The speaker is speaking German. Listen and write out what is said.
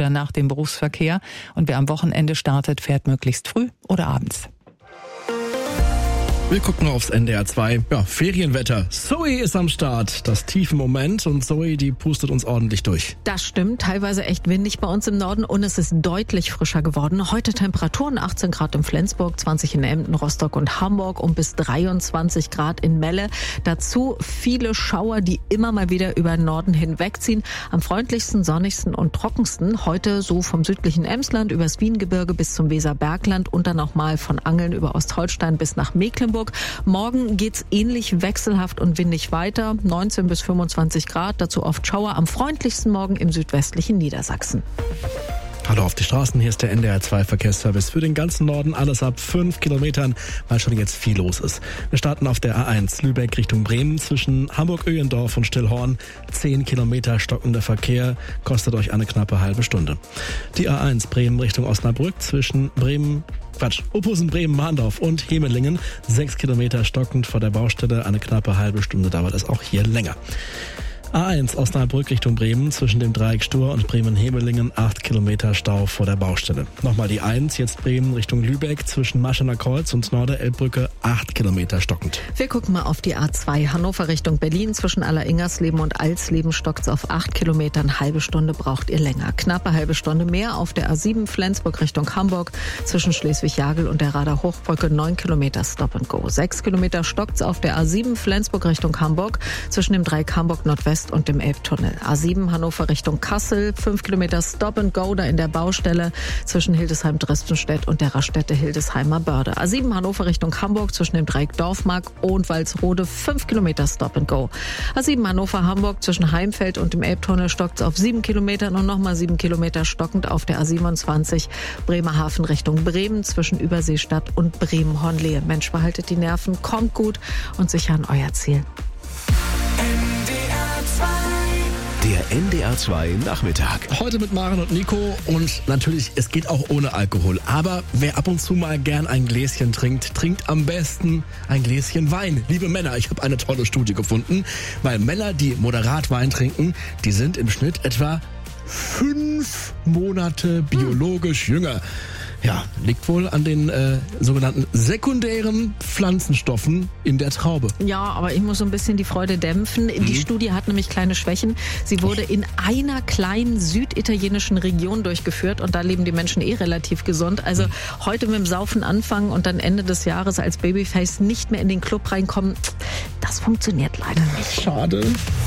wieder nach dem Berufsverkehr. Und wer am Wochenende startet, fährt möglichst früh oder abends. Wir gucken aufs NDR 2. Ja, Ferienwetter. Zoe ist am Start. Das tiefe Moment und Zoe, die pustet uns ordentlich durch. Das stimmt. Teilweise echt windig bei uns im Norden und es ist deutlich frischer geworden. Heute Temperaturen 18 Grad in Flensburg, 20 in Emden, Rostock und Hamburg und bis 23 Grad in Melle. Dazu viele Schauer, die immer mal wieder über den Norden hinwegziehen. Am freundlichsten, sonnigsten und trockensten heute so vom südlichen Emsland übers Wiengebirge bis zum Weserbergland und dann auch mal von Angeln über Ostholstein bis nach Mecklenburg. Morgen geht's ähnlich wechselhaft und windig weiter, 19 bis 25 Grad, dazu oft Schauer, am freundlichsten morgen im südwestlichen Niedersachsen. Hallo auf die Straßen, hier ist der NDR 2 Verkehrsservice für den ganzen Norden, alles ab 5 Kilometern, weil schon jetzt viel los ist. Wir starten auf der A1 Lübeck Richtung Bremen zwischen Hamburg-Öhlendorf und Stillhorn. 10 Kilometer stockender Verkehr, kostet euch eine knappe halbe Stunde. Die A1 Bremen Richtung Osnabrück zwischen Ophusen, Bremen, Mahndorf und Hemelingen. 6 Kilometer stockend vor der Baustelle, eine knappe halbe Stunde dauert es auch hier länger. A1 Osnabrück Richtung Bremen zwischen dem Dreieck Stur und Bremen-Hemelingen 8 Kilometer Stau vor der Baustelle. Nochmal die 1, jetzt Bremen Richtung Lübeck zwischen Maschener Kreuz und Norderelbbrücke 8 Kilometer stockend. Wir gucken mal auf die A2 Hannover Richtung Berlin zwischen Alleringers-Leben und Alsleben stockt's auf 8 Kilometer, eine halbe Stunde braucht ihr länger. Knappe halbe Stunde mehr auf der A7 Flensburg Richtung Hamburg zwischen Schleswig-Jagel und der Rader Hochbrücke 9 Kilometer Stop and Go. 6 Kilometer stockt's auf der A7 Flensburg Richtung Hamburg zwischen dem Dreieck Hamburg Nordwest und dem Elbtunnel. A7 Hannover Richtung Kassel, 5 Kilometer Stop and Go da in der Baustelle zwischen Hildesheim-Dresdenstedt und der Raststätte Hildesheimer Börde. A7 Hannover Richtung Hamburg zwischen dem Dreieck Dorfmark und Walsrode, 5 Kilometer Stop and Go. A7 Hannover Hamburg zwischen Heimfeld und dem Elbtunnel stockt es auf 7 Kilometern und nochmal 7 Kilometer stockend auf der A27 Bremerhaven Richtung Bremen zwischen Überseestadt und Bremen-Hornlehe. Mensch, behaltet die Nerven, kommt gut und sicher an euer Ziel. Der NDR 2 Nachmittag. Heute mit Maren und Nico und natürlich, es geht auch ohne Alkohol. Aber wer ab und zu mal gern ein Gläschen trinkt, trinkt am besten ein Gläschen Wein. Liebe Männer, ich habe eine tolle Studie gefunden, weil Männer, die moderat Wein trinken, die sind im Schnitt etwa 5 Monate biologisch jünger. Ja, liegt wohl an den sogenannten sekundären Pflanzenstoffen in der Traube. Ja, aber ich muss so ein bisschen die Freude dämpfen. Die Studie hat nämlich kleine Schwächen. Sie wurde in einer kleinen süditalienischen Region durchgeführt und da leben die Menschen relativ gesund. Also heute mit dem Saufen anfangen und dann Ende des Jahres als Babyface nicht mehr in den Club reinkommen, das funktioniert leider nicht. Schade.